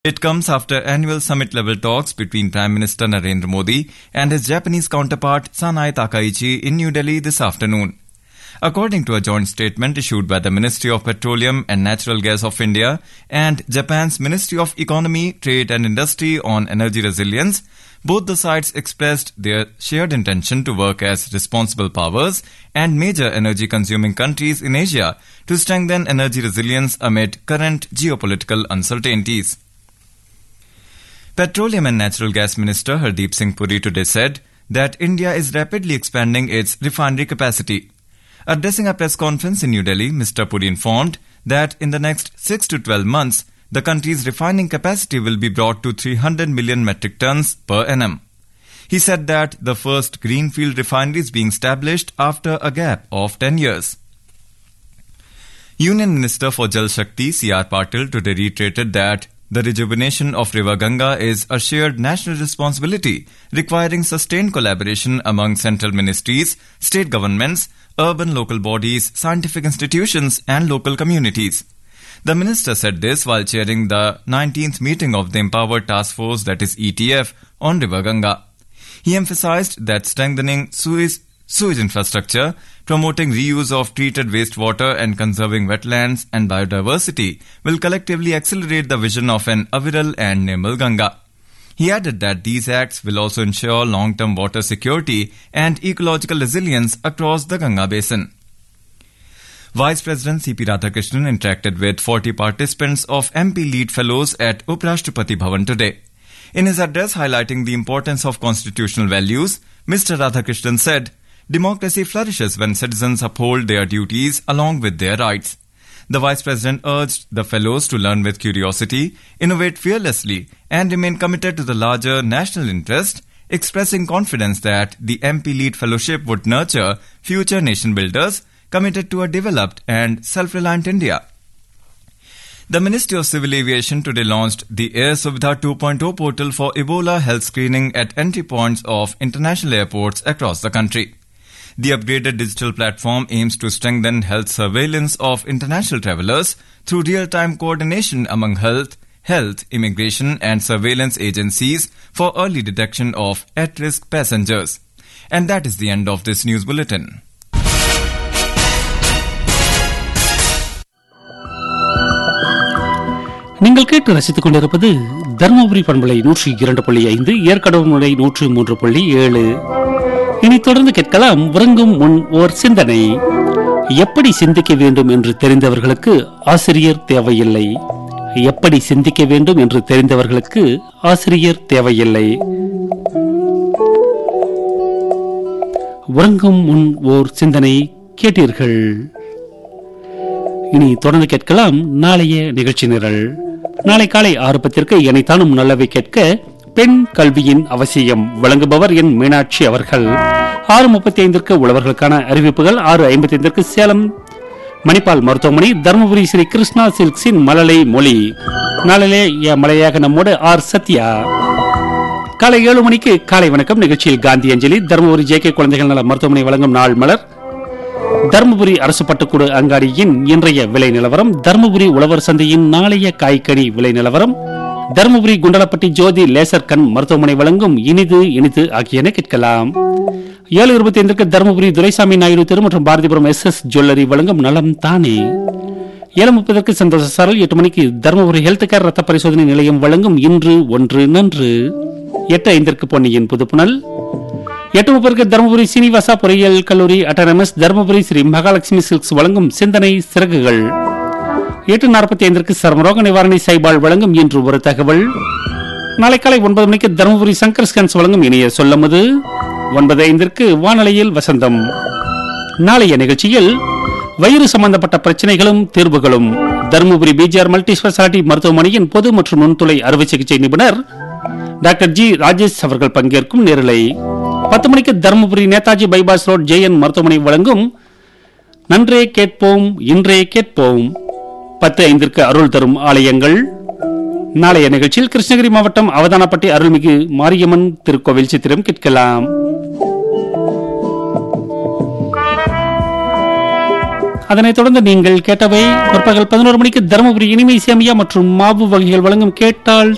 It comes after annual summit-level talks between Prime Minister Narendra Modi and his Japanese counterpart Sanae Takaichi in New Delhi this afternoon. According to a joint statement issued by the Ministry of Petroleum and Natural Gas of India and Japan's Ministry of Economy, Trade and Industry on energy resilience, both the sides expressed their shared intention to work as responsible powers and major energy-consuming countries in Asia to strengthen energy resilience amid current geopolitical uncertainties. Petroleum and Natural Gas Minister Hardeep Singh Puri today said that India is rapidly expanding its refinery capacity. Addressing a press conference in New Delhi, Mr. Puri informed that in the next 6 to 12 months, the country's refining capacity will be brought to 300 million metric tons per annum. He said that the first greenfield refinery is being established after a gap of 10 years. Union Minister for Jal Shakti C.R. Patil today reiterated that the rejuvenation of River Ganga is a shared national responsibility requiring sustained collaboration among central ministries, state governments, urban local bodies, scientific institutions and local communities. The minister said this while chairing the 19th meeting of the Empowered Task Force, that is ETF, on River Ganga. He emphasized that strengthening sewage infrastructure, promoting reuse of treated wastewater and conserving wetlands and biodiversity will collectively accelerate the vision of an Aviral and Nirmal Ganga. He added that these acts will also ensure long-term water security and ecological resilience across the Ganga basin. Vice President C.P. Radhakrishnan interacted with 40 participants of MP Lead Fellows at Uprashtrapati Bhavan today. In his address highlighting the importance of constitutional values, Mr. Radhakrishnan said, "Democracy flourishes when citizens uphold their duties along with their rights." The Vice President urged the fellows to learn with curiosity, innovate fearlessly, and remain committed to the larger national interest, expressing confidence that the MP Lead Fellowship would nurture future nation builders committed to a developed and self-reliant India. The Ministry of Civil Aviation today launched the Air Suvidha 2.0 portal for Ebola health screening at entry points of international airports across the country. The upgraded digital platform aims to strengthen health surveillance of international travellers through real-time coordination among health, immigration and surveillance agencies for early detection of at-risk passengers. And that is the end of this news bulletin. நீங்கள் கேட்டு ரசித்துக் கொண்டிருப்பது தர்மபுரி பண்பலை 102.5, ஏற்கனவே 103.7. இனி தொடர்ந்து கேட்கலாம் உறங்கும் முன் ஓர் சிந்தனை. எப்படி சிந்திக்க வேண்டும் என்று தெரிந்தவர்களுக்கு ஆசிரியர் தேவையில்லை. எப்படி சிந்திக்க வேண்டும் என்று தெரிந்தவர்களுக்கு ஆசிரியர் தேவையில்லை. உறங்கும் முன் ஓர் சிந்தனை கேட்டீர்கள். இனி தொடர்ந்து கேட்கலாம் நாளைய நிகழ்ச்சி நிரல். நாளை காலை 6:10 இணைத்தானும் நல்லவை கேட்க பெண் கல்வியின் அவசியம் வழங்குபவர் என் மீனாட்சி அவர்கள். 6:35 உழவர்களுக்கான அறிவிப்புகள். 6:55 சேலம் மணிப்பால் மருத்துவமனை, தர்மபுரி ஸ்ரீ கிருஷ்ணா சில்க்ஸின் மழலை மொழி. நாளிலே மலையாக நம்மோடு ஆர் சத்யா. காலை 7 மணிக்கு காலை வணக்கம் நிகழ்ச்சியில் காந்தி அஞ்சலி, தர்மபுரி ஜே.கே. குழந்தைகள் நல மருத்துவமனை வழங்கும் நாள் மலர், தர்மபுரி அரசு பட்டுக்கூடு அங்காடியின் இன்றைய விலை நிலவரம், தர்மபுரி உழவர் சந்தையின் நாளைய காய்கனி விலை நிலவரம், தர்மபுரி குண்டலப்பட்டி ஜோதி லேசர் கண் மருத்துவமனை வழங்கும் இனிது இனிது ஆகியன கேட்கலாம். 7:25 தர்மபுரி துரைசாமி நாயுடு தெரு மற்றும் பாரதிபுரம் SS ஜுவல்லரி வழங்கும் நலம் தானே. 7:30 சந்தோஷ சாரல். 8 மணிக்கு தர்மபுரி ஹெல்த் கேர் ரத்த பரிசோதனை நிலையம் வழங்கும் இன்று ஒன்று நன்று. 8:05 பொன்னியின் புதுப்புணல். 8:30 தர்மபுரி சீனிவாசா பொறியியல் கல்லூரி அட்டானமஸ், தர்மபுரி ஸ்ரீ மகாலட்சுமி சில்க்ஸ் வழங்கும் சிந்தனை சிறகுகள். 8:45 சர்மரோக நிவாரணி சைபால் வழங்கும் இன்று ஒரு தகவல். நாளை காலை 9 மணிக்கு தர்மபுரி சங்கர் ஸ்கன்ஸ் வழங்கும் இணைய சொல்லமுது. 9:05 வானொலியில் வசந்தம். நாளைய நிகழ்ச்சியில் வயிறு சம்பந்தப்பட்ட பிரச்சனைகளும் தீர்வுகளும், தர்மபுரி பிஜிஆர் மல்டி ஸ்பெஷாலிட்டி மருத்துவமனையின் பொது மற்றும் நுண்துளை அறுவை சிகிச்சை நிபுணர் டாக்டர் ஜி ராஜேஷ் அவர்கள் பங்கேற்கும் நேரலை. 10 மணிக்கு Dharmapuri Netaji bypass road JN மருத்துவமனை வழங்கும் நன்றே கேட்போம் இன்றே கேட்போம். 10:05 அருள் தரும் ஆலயங்கள். நாளைய நிகழ்ச்சியில் கிருஷ்ணகிரி மாவட்டம் அவதானப்பட்டி அருள்மிகு மாரியம்மன் திருக்கோவில் சித்திரம் கேட்கலாம். அதனைத் தொடர்ந்து நீங்கள் கேட்டவை. பிற்பகல் 11 மணிக்கு தர்மபுரி இனிமை சேமியா மற்றும் மாவு வகைகள் வழங்கும் கேட்டால்